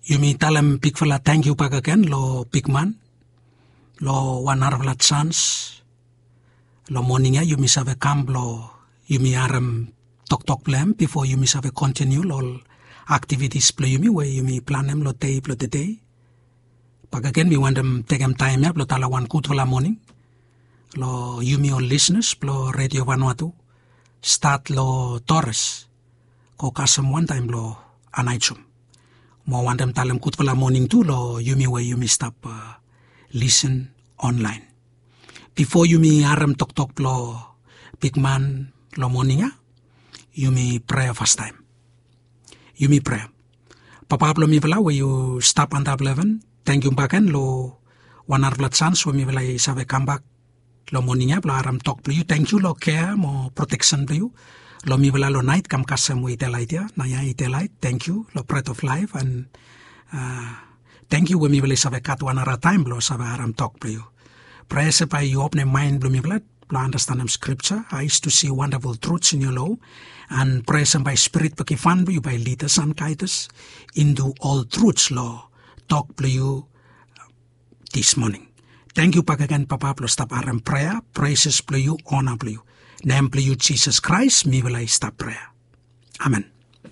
Yumi talam pikfala thank you pagaken lo pikman. Lo 100 chance. Lo morning yumi save camp lo yumi aram tok plan before yumi save continue lo activities plo yumi where yumi plan them lo day plo the day. Pagaken we want them take them time ya plo tala 1 kutula morning. Lo yumi all listeners plo Radio Vanuatu start lo Torres ko kasam one time lo anaichum. Mo want them talam kutula morning too lo yumi where yumi stop listen online. Before yumi aram tok lo big man lo morning ya, yumi prayer first time. Yumi prayer. Papa plo mi vela where you stop and 11. Thank you baken lo 100 chance where mi vela save come back lo morning ya plo aram tok plo you. Thank you lo care mo protection plo you. Lo mi vela lo night kam kasam we telait ya na ya telait. Thank you lo breath of life and thank you we mi vela save kat 1 time lo save aram tok plo you. Prayer se pa you open mind plo mi vela plo understand scripture. I used to see wonderful truths in your law and prayer se by spirit pakifan you by leaders and guiders into all truths lo talk plo you this morning. Thank you pagagan papa plo stop aram prayer praises plo you honor plo you. Name plo you Jesus Christ mi vela stop prayer. Amen.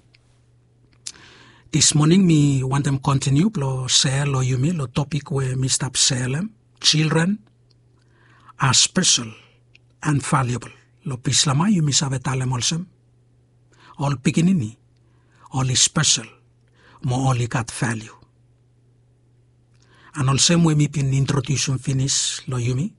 This morning me want them continue plo share lo yumi lo topic where me stop share them. Children are special and valuable. Lo pislama yumi save talem olsem. All pikinini, all is special, mo all got value. And also when me pin introduction finish lo yumi.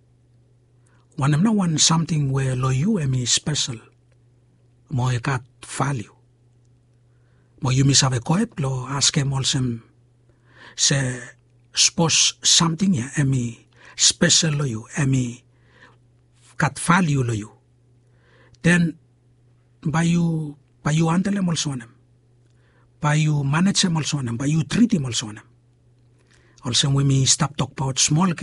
One something where lo you emi special, mo got value. Mo yumi save koep lo ask em olsem se spos something ya emi special lo you, emi got value lo you. Then by you handle them also on them. By you manage them also on them. By you treat them also on them. Also when we stop talk about small